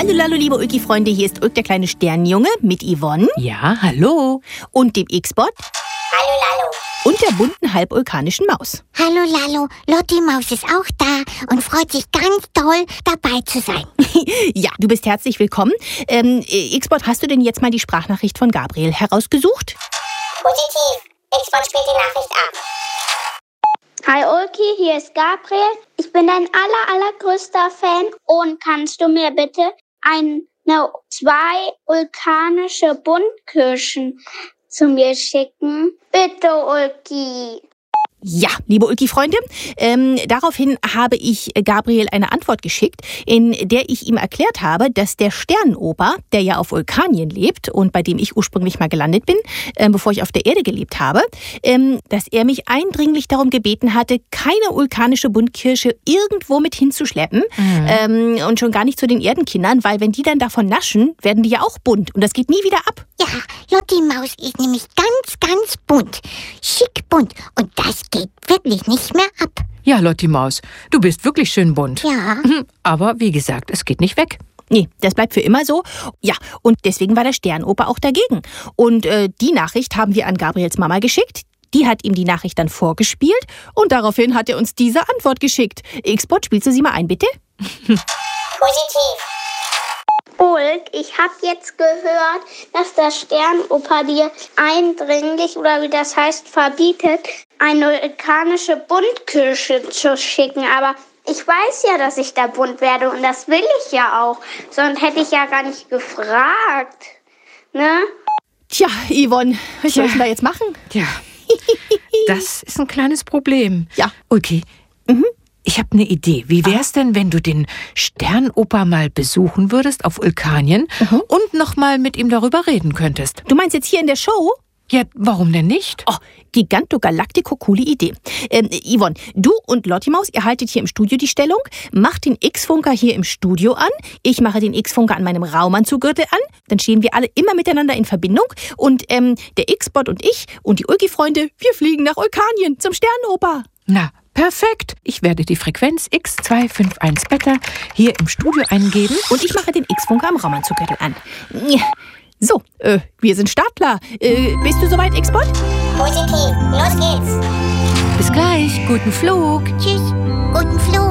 Hallo, liebe Ulki-Freunde, hier ist Ulk, der kleine Sternenjunge, mit Yvonne. Ja, hallo. Und dem X-Bot. Hallo, Lalo. Und der bunten halbvulkanischen Maus. Hallo, Lalo. Lotti Maus ist auch da und freut sich ganz toll, dabei zu sein. Ja, du bist herzlich willkommen. X-Bot, hast du denn jetzt mal die Sprachnachricht von Gabriel herausgesucht? Positiv. X-Bot spielt die Nachricht ab. Hi Ulki, hier ist Gabriel. Ich bin dein allergrößter Fan. Und kannst du mir bitte zwei vulkanische Buntkirschen zu mir schicken? Bitte, Ulki. Ja, liebe Ulki-Freunde, daraufhin habe ich Gabriel eine Antwort geschickt, in der ich ihm erklärt habe, dass der Sternenoper, der ja auf Vulkanien lebt und bei dem ich ursprünglich mal gelandet bin, bevor ich auf der Erde gelebt habe, dass er mich eindringlich darum gebeten hatte, keine vulkanische Buntkirsche irgendwo mit hinzuschleppen und schon gar nicht zu den Erdenkindern, weil wenn die dann davon naschen, werden die ja auch bunt und das geht nie wieder ab. Ja, Lotti Maus ist nämlich ganz bunt. Schick bunt. Und das geht wirklich nicht mehr ab. Ja, Lotti Maus, du bist wirklich schön bunt. Ja. Aber wie gesagt, es geht nicht weg. Nee, das bleibt für immer so. Ja, und deswegen war der Sternenoper auch dagegen. Und die Nachricht haben wir an Gabriels Mama geschickt. Die hat ihm die Nachricht dann vorgespielt und daraufhin hat er uns diese Antwort geschickt. X-Bot, spielst du sie mal ein, bitte? Positiv. Ulk, ich habe jetzt gehört, dass der Sternenoper dir eindringlich, oder wie das heißt, verbietet, eine vulkanische Buntkirsche zu schicken. Aber ich weiß ja, dass ich da bunt werde und das will ich ja auch. Sonst hätte ich ja gar nicht gefragt. Ne? Tja, Yvonne, was soll ich denn da jetzt machen? Ja, das ist ein kleines Problem. Ja. Ulki, ich habe eine Idee. Wie wär's denn, wenn du den Sternenoper mal besuchen würdest auf Vulkanien und noch mal mit ihm darüber reden könntest? Du meinst jetzt hier in der Show? Ja, warum denn nicht? Oh, Giganto Galactico, coole Idee. Yvonne, du und Lotti Maus, ihr haltet hier im Studio die Stellung, macht den X-Funker hier im Studio an, ich mache den X-Funker an meinem Raumanzuggürtel an, dann stehen wir alle immer miteinander in Verbindung und der X-Bot und ich und die Ulki-Freunde, wir fliegen nach Vulkanien zum Sternenoper. Na, perfekt. Ich werde die Frequenz X251 Beta hier im Studio eingeben. Und ich mache den X-Funker am Raumanzuggürtel an. So, wir sind startklar. Bist du soweit, X-Bot? Positiv. Los geht's. Bis gleich. Guten Flug. Tschüss. Guten Flug.